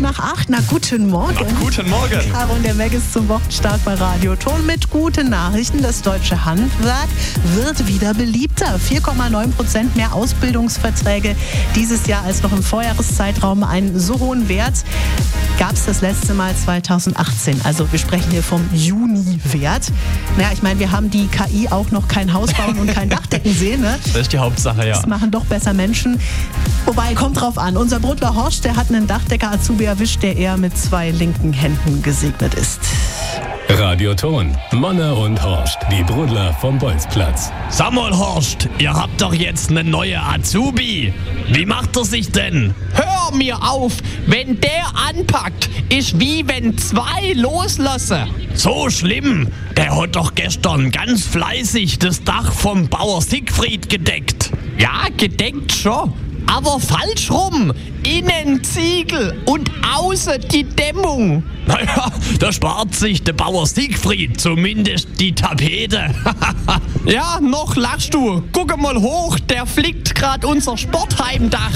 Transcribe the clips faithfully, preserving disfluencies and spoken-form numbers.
nach acht. Na, guten Morgen. Ach, guten Morgen. Caro und der Meg ist zum Wochenstart bei Radio Ton mit guten Nachrichten. Das deutsche Handwerk wird wieder beliebter. vier Komma neun Prozent mehr Ausbildungsverträge dieses Jahr als noch im Vorjahreszeitraum. Einen so hohen Wert gab es das letzte Mal zweitausendachtzehn. Also wir sprechen hier vom Juni-Wert. Naja, ich meine, wir haben die K I auch noch kein Haus bauen und kein Dachdecken sehen. Ne? Das ist die Hauptsache, ja. Das machen doch besser Menschen. Wobei, kommt drauf an. Unser Brudler Horst, der hat einen Dachdecker-Azubi erwischt, der eher mit zwei linken Händen gesegnet ist. Radio Ton, Monne und Horst, die Brudler vom Bolzplatz. Sag mal, Horst, ihr habt doch jetzt eine neue Azubi. Wie macht er sich denn? Hör mir auf, wenn der anpackt, ist wie wenn zwei loslassen. So schlimm? Der hat doch gestern ganz fleißig das Dach vom Bauer Siegfried gedeckt. Ja, gedeckt schon. Aber falsch rum. Innen Ziegel und außen die Dämmung. Naja, da spart sich der Bauer Siegfried zumindest die Tapete. Ja, noch lachst du. Guck mal hoch, der flickt grad unser Sportheimdach.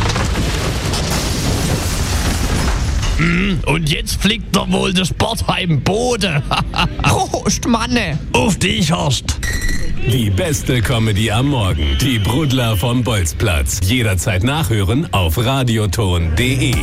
Und jetzt flickt er wohl das Sportheimboden. Prost, Manne. Auf dich, Horst. Die beste Comedy am Morgen, die Brudler vom Bolzplatz. Jederzeit nachhören auf radioton punkt de.